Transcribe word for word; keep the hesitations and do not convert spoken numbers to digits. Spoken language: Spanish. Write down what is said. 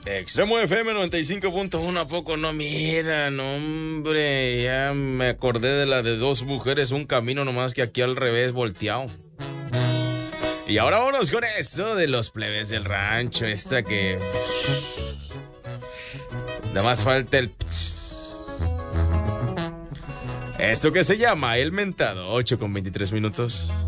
Extremo F M noventa y cinco punto uno, ¿a poco no? Mira, no, hombre, ya me acordé de la de dos mujeres, un camino, nomás que aquí al revés, volteado. Y ahora vámonos con eso de los plebes del rancho, esta que... nada más falta el... esto que se llama El Mentado, ocho con veintitrés minutos.